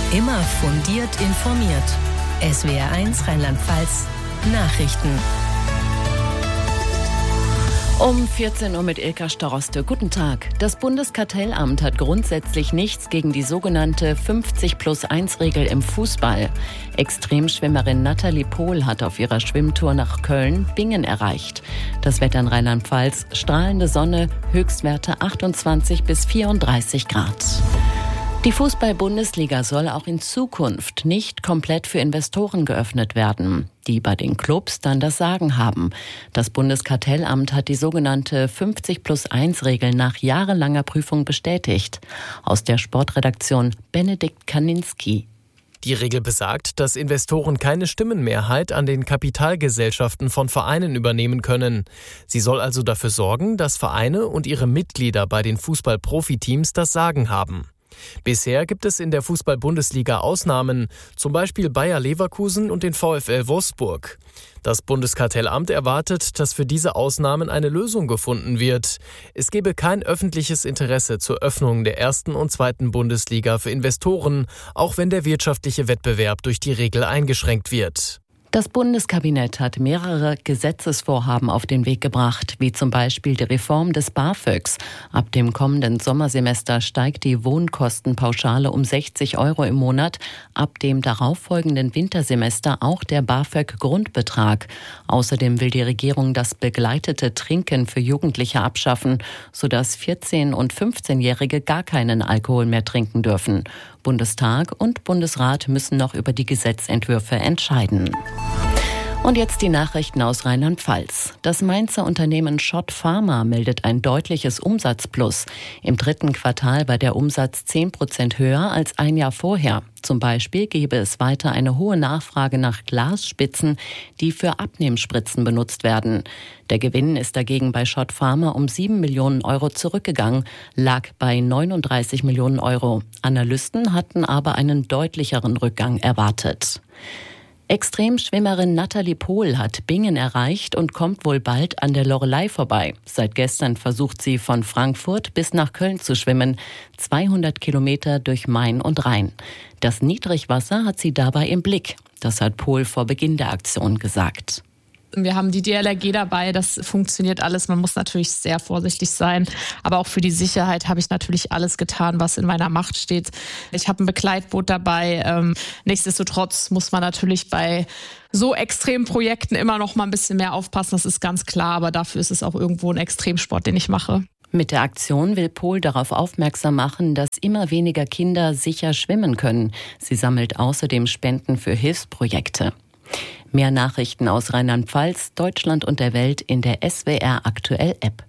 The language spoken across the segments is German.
Immer fundiert informiert. SWR1 Rheinland-Pfalz Nachrichten. Um 14 Uhr mit Ilka Staroste. Guten Tag. Das Bundeskartellamt hat grundsätzlich nichts gegen die sogenannte 50+1-Regel im Fußball. Extremschwimmerin Nathalie Pohl hat auf ihrer Schwimmtour nach Köln Bingen erreicht. Das Wetter in Rheinland-Pfalz: strahlende Sonne, Höchstwerte 28 bis 34 Grad. Die Fußball-Bundesliga soll auch in Zukunft nicht komplett für Investoren geöffnet werden, die bei den Clubs dann das Sagen haben. Das Bundeskartellamt hat die sogenannte 50+1-Regel nach jahrelanger Prüfung bestätigt. Aus der Sportredaktion Benedikt Kaninski. Die Regel besagt, dass Investoren keine Stimmenmehrheit an den Kapitalgesellschaften von Vereinen übernehmen können. Sie soll also dafür sorgen, dass Vereine und ihre Mitglieder bei den Fußball-Profiteams das Sagen haben. Bisher gibt es in der Fußball-Bundesliga Ausnahmen, zum Beispiel Bayer Leverkusen und den VfL Wolfsburg. Das Bundeskartellamt erwartet, dass für diese Ausnahmen eine Lösung gefunden wird. Es gebe kein öffentliches Interesse zur Öffnung der ersten und zweiten Bundesliga für Investoren, auch wenn der wirtschaftliche Wettbewerb durch die Regel eingeschränkt wird. Das Bundeskabinett hat mehrere Gesetzesvorhaben auf den Weg gebracht, wie zum Beispiel die Reform des BAföGs. Ab dem kommenden Sommersemester steigt die Wohnkostenpauschale um 60 € im Monat, ab dem darauffolgenden Wintersemester auch der BAföG-Grundbetrag. Außerdem will die Regierung das begleitete Trinken für Jugendliche abschaffen, sodass 14- und 15-Jährige gar keinen Alkohol mehr trinken dürfen. Bundestag und Bundesrat müssen noch über die Gesetzentwürfe entscheiden. Und jetzt die Nachrichten aus Rheinland-Pfalz. Das Mainzer Unternehmen Schott Pharma meldet ein deutliches Umsatzplus. Im dritten Quartal war der Umsatz 10% höher als ein Jahr vorher. Zum Beispiel gebe es weiter eine hohe Nachfrage nach Glasspitzen, die für Abnehmspritzen benutzt werden. Der Gewinn ist dagegen bei Schott Pharma um 7 Millionen € zurückgegangen, lag bei 39 Millionen €. Analysten hatten aber einen deutlicheren Rückgang erwartet. Extremschwimmerin Nathalie Pohl hat Bingen erreicht und kommt wohl bald an der Loreley vorbei. Seit gestern versucht sie von Frankfurt bis nach Köln zu schwimmen, 200 Kilometer durch Main und Rhein. Das Niedrigwasser hat sie dabei im Blick. Das hat Pohl vor Beginn der Aktion gesagt. Wir haben die DLRG dabei, das funktioniert alles. Man muss natürlich sehr vorsichtig sein, aber auch für die Sicherheit habe ich natürlich alles getan, was in meiner Macht steht. Ich habe ein Begleitboot dabei. Nichtsdestotrotz muss man natürlich bei so extremen Projekten immer noch mal ein bisschen mehr aufpassen, das ist ganz klar, aber dafür ist es auch irgendwo ein Extremsport, den ich mache. Mit der Aktion will Pohl darauf aufmerksam machen, dass immer weniger Kinder sicher schwimmen können. Sie sammelt außerdem Spenden für Hilfsprojekte. Mehr Nachrichten aus Rheinland-Pfalz, Deutschland und der Welt in der SWR Aktuell App.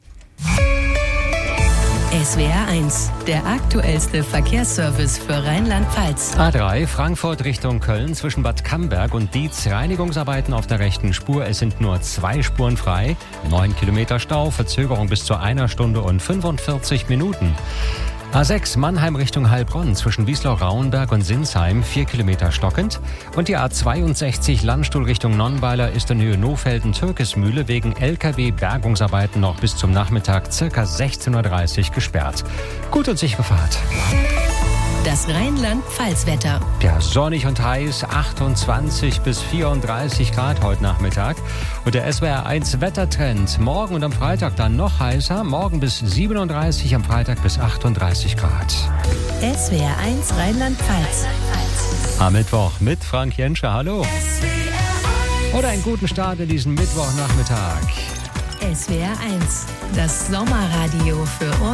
SWR1, der aktuellste Verkehrsservice für Rheinland-Pfalz. A3 Frankfurt Richtung Köln zwischen Bad Camberg und Dietz. Reinigungsarbeiten auf der rechten Spur. Es sind nur 2 Spuren frei. 9 Kilometer Stau, Verzögerung bis zu 1 Stunde und 45 Minuten. A6 Mannheim Richtung Heilbronn zwischen Wiesloch-Rauenberg und Sinsheim 4 Kilometer stockend. Und die A62 Landstuhl Richtung Nonnweiler ist in Höhe Nohfelden-Türkesmühle wegen LKW-Bergungsarbeiten noch bis zum Nachmittag ca. 16:30 Uhr gesperrt. Gut und sichere Fahrt. Das Rheinland-Pfalz-Wetter. Ja, sonnig und heiß, 28 bis 34 Grad heute Nachmittag. Und der SWR1 Wettertrend. Morgen und am Freitag dann noch heißer. Morgen bis 37, am Freitag bis 38 Grad. SWR1 Rheinland-Pfalz. Am Mittwoch mit Frank Jenscher. Hallo. Oder einen guten Start in diesen Mittwochnachmittag. SWR1, das Sommerradio für